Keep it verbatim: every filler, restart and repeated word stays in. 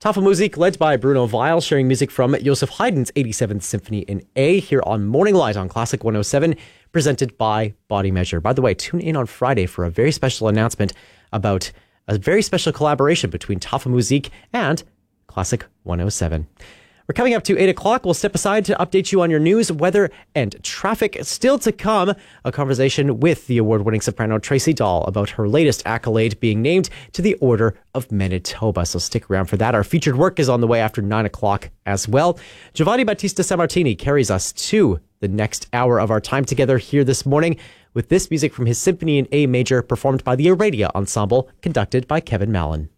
Tafel Musik, led by Bruno Weil, sharing music from Joseph Haydn's eighty-seventh Symphony in A here on Morning Light on Classic one oh seven, presented by Body Measure. By the way, tune in on Friday for a very special announcement about a very special collaboration between Tafel Musik and Classic one oh seven. We're coming up to eight o'clock. We'll step aside to update you on your news, weather, and traffic. Still to come, a conversation with the award-winning soprano Tracy Dahl about her latest accolade being named to the Order of Manitoba. So stick around for that. Our featured work is on the way after nine o'clock as well. Giovanni Battista Sammartini carries us to the next hour of our time together here this morning with this music from his Symphony in A Major performed by the Aradia Ensemble, conducted by Kevin Mallon.